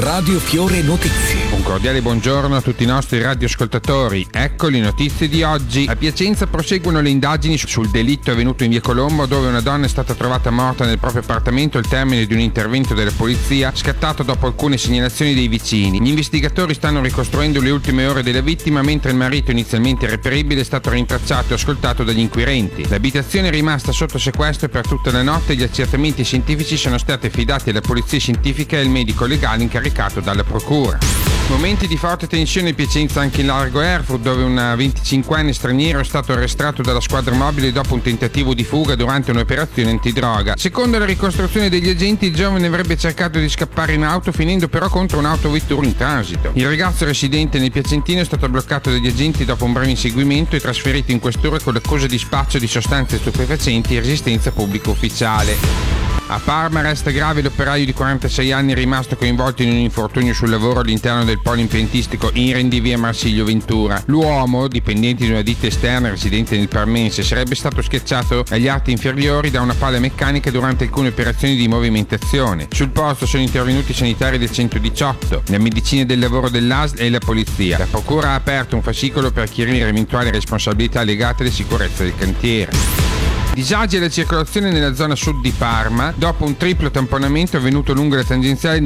Radio Fiore Notizie. Un cordiale buongiorno a tutti i nostri radioascoltatori. Ecco le notizie di oggi. A Piacenza proseguono le indagini sul delitto avvenuto in via Colombo, dove una donna è stata trovata morta nel proprio appartamento al termine di un intervento della polizia scattato dopo alcune segnalazioni dei vicini. Gli investigatori stanno ricostruendo le ultime ore della vittima, mentre il marito, inizialmente irreperibile, è stato rintracciato e ascoltato dagli inquirenti. L'abitazione è rimasta sotto sequestro per tutta la notte e gli accertamenti scientifici sono stati affidati alla polizia scientifica e al medico legale incaricato dalla procura. Momenti di forte tensione a Piacenza anche in largo Erfurt, dove un 25enne straniero è stato arrestato dalla squadra mobile dopo un tentativo di fuga durante un'operazione antidroga. Secondo la ricostruzione degli agenti, il giovane avrebbe cercato di scappare in auto, finendo però contro un'autovettura in transito. Il ragazzo residente nel Piacentino è stato bloccato dagli agenti dopo un breve inseguimento e trasferito in questura con l'accusa di spaccio di sostanze stupefacenti e resistenza pubblica ufficiale. A Parma resta grave l'operaio di 46 anni rimasto coinvolto in un infortunio sul lavoro all'interno del polo impiantistico Iren di via Marsilio Ventura. L'uomo, dipendente di una ditta esterna residente nel Parmense, sarebbe stato schiacciato agli arti inferiori da una pala meccanica durante alcune operazioni di movimentazione. Sul posto sono intervenuti i sanitari del 118, la medicina del lavoro dell'ASL e la polizia. La procura ha aperto un fascicolo per chiarire eventuali responsabilità legate alla sicurezza del cantiere. Disagi alla circolazione nella zona sud di Parma dopo un triplo tamponamento avvenuto lungo la tangenziale